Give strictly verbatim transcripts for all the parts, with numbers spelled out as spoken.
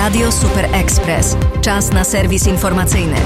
Radio Super Express. Czas na serwis informacyjny.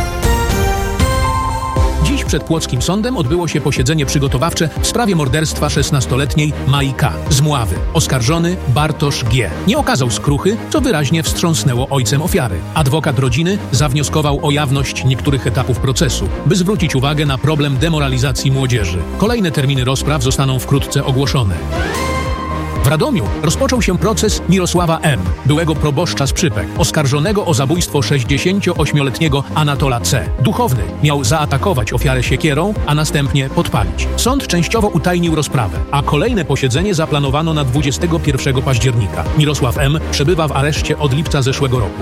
Dziś przed płockim sądem odbyło się posiedzenie przygotowawcze w sprawie morderstwa szesnastoletniej Mai K. z Mławy. Oskarżony Bartosz G. nie okazał skruchy, co wyraźnie wstrząsnęło ojcem ofiary. Adwokat rodziny zawnioskował o jawność niektórych etapów procesu, by zwrócić uwagę na problem demoralizacji młodzieży. Kolejne terminy rozpraw zostaną wkrótce ogłoszone. W Radomiu rozpoczął się proces Mirosława M., byłego proboszcza z Przypek, oskarżonego o zabójstwo sześćdziesięcioośmioletniego Anatola C. Duchowny miał zaatakować ofiarę siekierą, a następnie podpalić. Sąd częściowo utajnił rozprawę, a kolejne posiedzenie zaplanowano na dwudziestego pierwszego października. Mirosław M. przebywa w areszcie od lipca zeszłego roku.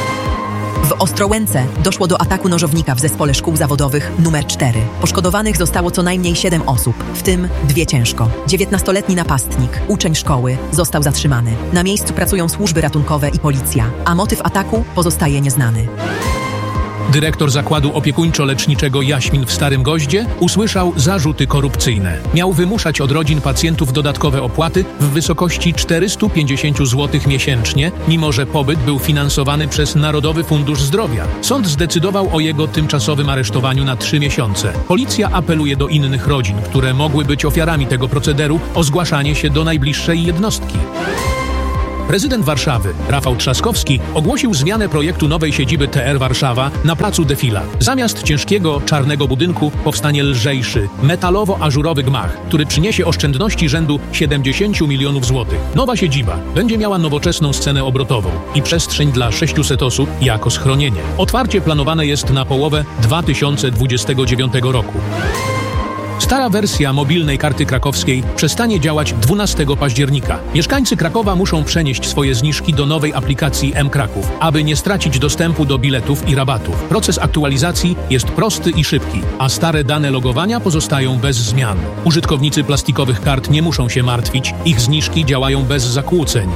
W Ostrołęce doszło do ataku nożownika w zespole szkół zawodowych numer cztery. Poszkodowanych zostało co najmniej siedem osób, w tym dwie ciężko. dziewiętnastoletni napastnik, uczeń szkoły, został zatrzymany. Na miejscu pracują służby ratunkowe i policja, a motyw ataku pozostaje nieznany. Dyrektor zakładu opiekuńczo-leczniczego Jaśmin w Starym Goździe usłyszał zarzuty korupcyjne. Miał wymuszać od rodzin pacjentów dodatkowe opłaty w wysokości czterysta pięćdziesiąt złotych miesięcznie, mimo że pobyt był finansowany przez Narodowy Fundusz Zdrowia. Sąd zdecydował o jego tymczasowym aresztowaniu na trzy miesiące. Policja apeluje do innych rodzin, które mogły być ofiarami tego procederu, o zgłaszanie się do najbliższej jednostki. Prezydent Warszawy, Rafał Trzaskowski, ogłosił zmianę projektu nowej siedziby T R Warszawa na placu Defila. Zamiast ciężkiego, czarnego budynku powstanie lżejszy, metalowo-ażurowy gmach, który przyniesie oszczędności rzędu siedemdziesiąt milionów złotych. Nowa siedziba będzie miała nowoczesną scenę obrotową i przestrzeń dla sześciuset osób jako schronienie. Otwarcie planowane jest na połowę dwa tysiące dwudziestego dziewiątego roku. Stara wersja mobilnej karty krakowskiej przestanie działać dwunastego października. Mieszkańcy Krakowa muszą przenieść swoje zniżki do nowej aplikacji M-Kraków, aby nie stracić dostępu do biletów i rabatów. Proces aktualizacji jest prosty i szybki, a stare dane logowania pozostają bez zmian. Użytkownicy plastikowych kart nie muszą się martwić, ich zniżki działają bez zakłóceń.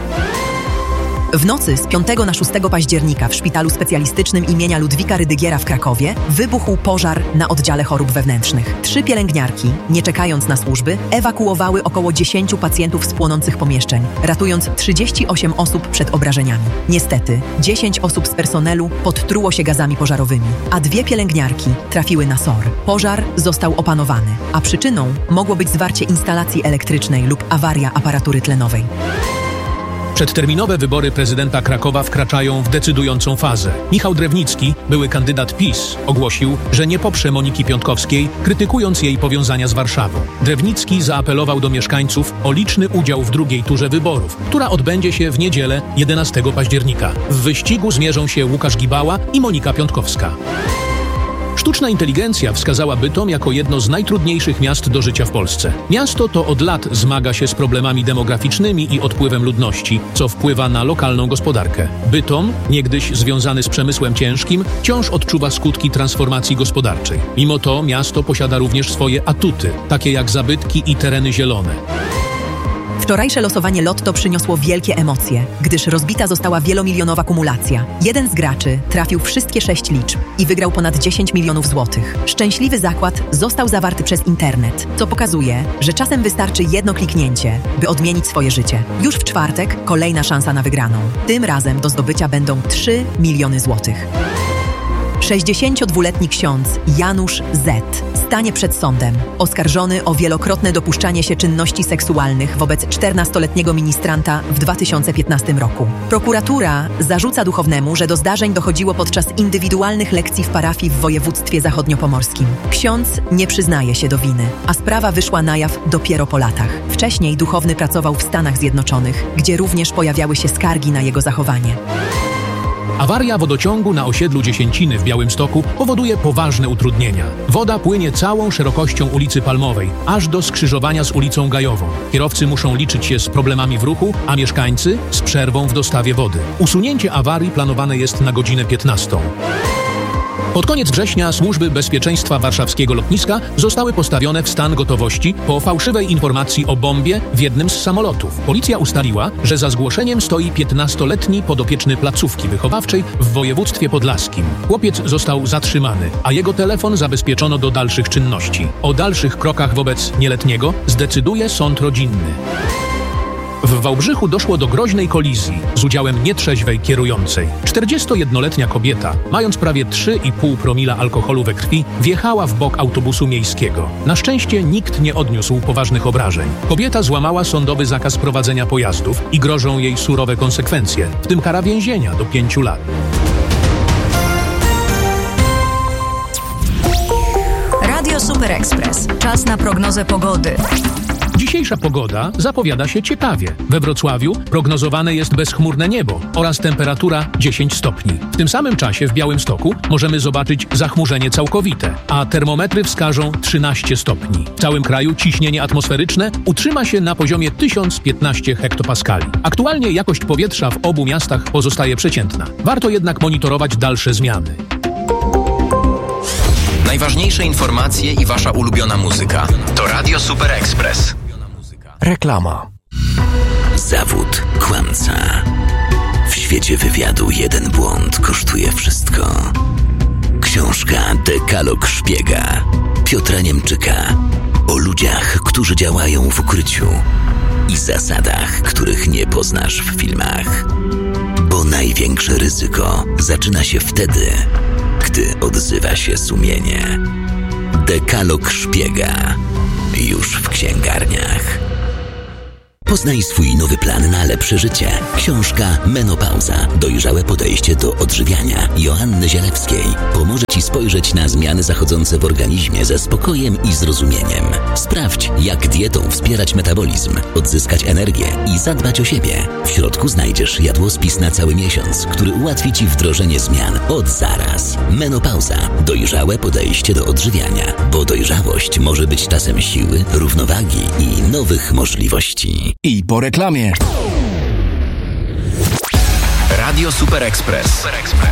W nocy z piątego na szóstego października w szpitalu specjalistycznym imienia Ludwika Rydygiera w Krakowie wybuchł pożar na oddziale chorób wewnętrznych. Trzy pielęgniarki, nie czekając na służby, ewakuowały około dziesięciu pacjentów z płonących pomieszczeń, ratując trzydzieści osiem osób przed obrażeniami. Niestety, dziesięć osób z personelu podtruło się gazami pożarowymi, a dwie pielęgniarki trafiły na S O R. Pożar został opanowany, a przyczyną mogło być zwarcie instalacji elektrycznej lub awaria aparatury tlenowej. Przedterminowe wybory prezydenta Krakowa wkraczają w decydującą fazę. Michał Drewnicki, były kandydat PiS, ogłosił, że nie poprze Moniki Piątkowskiej, krytykując jej powiązania z Warszawą. Drewnicki zaapelował do mieszkańców o liczny udział w drugiej turze wyborów, która odbędzie się w niedzielę jedenastego października. W wyścigu zmierzą się Łukasz Gibała i Monika Piątkowska. Sztuczna inteligencja wskazała Bytom jako jedno z najtrudniejszych miast do życia w Polsce. Miasto to od lat zmaga się z problemami demograficznymi i odpływem ludności, co wpływa na lokalną gospodarkę. Bytom, niegdyś związany z przemysłem ciężkim, wciąż odczuwa skutki transformacji gospodarczej. Mimo to miasto posiada również swoje atuty, takie jak zabytki i tereny zielone. Wczorajsze losowanie Lotto przyniosło wielkie emocje, gdyż rozbita została wielomilionowa kumulacja. Jeden z graczy trafił wszystkie sześć liczb i wygrał ponad dziesięć milionów złotych. Szczęśliwy zakład został zawarty przez internet, co pokazuje, że czasem wystarczy jedno kliknięcie, by odmienić swoje życie. Już w czwartek kolejna szansa na wygraną. Tym razem do zdobycia będą trzy miliony złotych. sześćdziesięciodwuletni ksiądz Janusz Z. stanie przed sądem, oskarżony o wielokrotne dopuszczanie się czynności seksualnych wobec czternastoletniego ministranta w dwa tysiące piętnastym roku. Prokuratura zarzuca duchownemu, że do zdarzeń dochodziło podczas indywidualnych lekcji w parafii w województwie zachodniopomorskim. Ksiądz nie przyznaje się do winy, a sprawa wyszła na jaw dopiero po latach. Wcześniej duchowny pracował w Stanach Zjednoczonych, gdzie również pojawiały się skargi na jego zachowanie. Awaria wodociągu na osiedlu Dziesięciny w Białymstoku powoduje poważne utrudnienia. Woda płynie całą szerokością ulicy Palmowej, aż do skrzyżowania z ulicą Gajową. Kierowcy muszą liczyć się z problemami w ruchu, a mieszkańcy z przerwą w dostawie wody. Usunięcie awarii planowane jest na godzinę piętnastą. Pod koniec września służby bezpieczeństwa warszawskiego lotniska zostały postawione w stan gotowości po fałszywej informacji o bombie w jednym z samolotów. Policja ustaliła, że za zgłoszeniem stoi piętnastoletni podopieczny placówki wychowawczej w województwie podlaskim. Chłopiec został zatrzymany, a jego telefon zabezpieczono do dalszych czynności. O dalszych krokach wobec nieletniego zdecyduje sąd rodzinny. W Wałbrzychu doszło do groźnej kolizji z udziałem nietrzeźwej kierującej. czterdziestojednoletnia kobieta, mając prawie trzy i pół promila alkoholu we krwi, wjechała w bok autobusu miejskiego. Na szczęście nikt nie odniósł poważnych obrażeń. Kobieta złamała sądowy zakaz prowadzenia pojazdów i grożą jej surowe konsekwencje, w tym kara więzienia do pięciu lat. Radio Super Express. Czas na prognozę pogody. Dzisiejsza pogoda zapowiada się ciekawie. We Wrocławiu prognozowane jest bezchmurne niebo oraz temperatura dziesięć stopni. W tym samym czasie w Białymstoku możemy zobaczyć zachmurzenie całkowite, a termometry wskażą trzynaście stopni. W całym kraju ciśnienie atmosferyczne utrzyma się na poziomie tysiąc piętnaście hektopaskali. Aktualnie jakość powietrza w obu miastach pozostaje przeciętna. Warto jednak monitorować dalsze zmiany. Najważniejsze informacje i wasza ulubiona muzyka to Radio Super Express. Reklama. Zawód kłamca. W świecie wywiadu jeden błąd kosztuje wszystko. Książka Dekalog Szpiega Piotra Niemczyka o ludziach, którzy działają w ukryciu i zasadach, których nie poznasz w filmach. Bo największe ryzyko zaczyna się wtedy, gdy odzywa się sumienie. Dekalog Szpiega już w księgarniach. Poznaj swój nowy plan na lepsze życie. Książka Menopauza. Dojrzałe podejście do odżywiania Joanny Zielewskiej pomoże Ci spojrzeć na zmiany zachodzące w organizmie ze spokojem i zrozumieniem. Sprawdź, jak dietą wspierać metabolizm, odzyskać energię i zadbać o siebie. W środku znajdziesz jadłospis na cały miesiąc, który ułatwi Ci wdrożenie zmian od zaraz. Menopauza. Dojrzałe podejście do odżywiania, bo dojrzałość może być czasem siły, równowagi i nowych możliwości. I po reklamie. Radio Super Express.